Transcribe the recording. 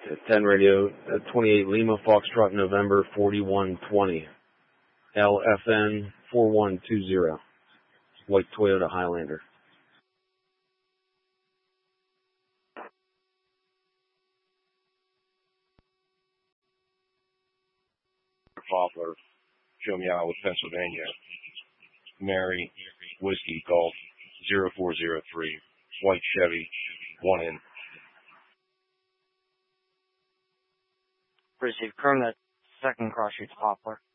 10 radio, 28 Lima Foxtrot November 4120. LFN 4120. White Toyota Highlander. Poplar, show me out with Pennsylvania. Mary, Whiskey, Golf, 0403. White Chevy, 1 in. Receive, confirm that second cross shoot to Poplar.